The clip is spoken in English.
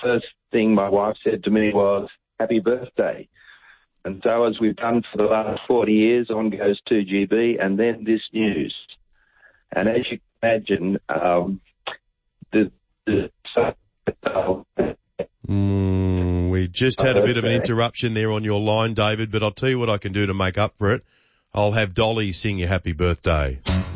first thing my wife said to me was, happy birthday. And so as we've done for the last 40 years, on goes 2GB and then this news. And as you can imagine, we just had a bit of an interruption there on your line, David, but I'll tell you what I can do to make up for it. I'll have Dolly sing you happy birthday.